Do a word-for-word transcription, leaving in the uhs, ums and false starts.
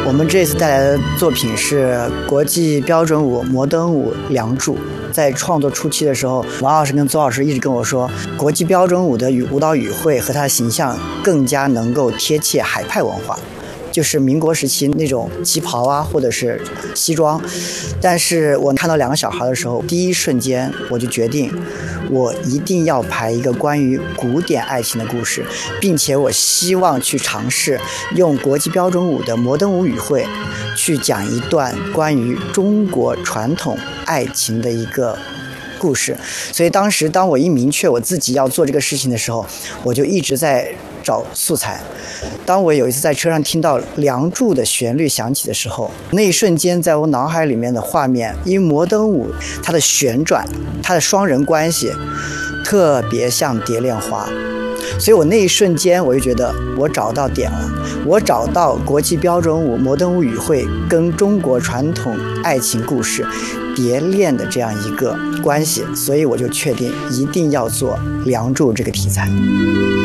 我们这次带来的作品是国际标准舞摩登舞《梁祝》。在创作初期的时候，王老师跟邹老师一直跟我说，国际标准舞的舞蹈语汇和它的形象更加能够贴切海派文化，就是民国时期那种旗袍啊，或者是西装。但是我看到两个小孩的时候，第一瞬间我就决定，我一定要拍一个关于古典爱情的故事，并且我希望去尝试用国际标准舞的摩登舞语汇去讲一段关于中国传统爱情的一个故事。所以当时当我一明确我自己要做这个事情的时候，我就一直在找素材。当我有一次在车上听到《梁祝》的旋律响起的时候，那一瞬间在我脑海里面的画面，因为摩登舞它的旋转，它的双人关系特别像蝶恋花，所以我那一瞬间我就觉得我找到点了，我找到国际标准舞摩登舞语汇跟中国传统爱情故事蝶恋的这样一个关系，所以我就确定一定要做《梁祝》这个题材。